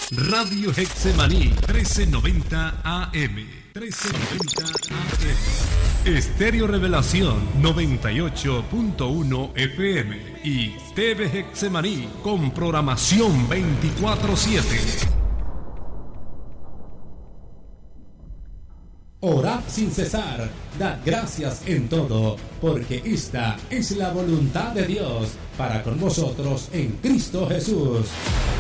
Radio Hexemaní 1390 AM. 1390 AM. Estéreo Revelación 98.1 FM. Y TV Hexemaní con programación 24/7. Orad sin cesar, dad gracias en todo, porque esta es la voluntad de Dios para con vosotros en Cristo Jesús.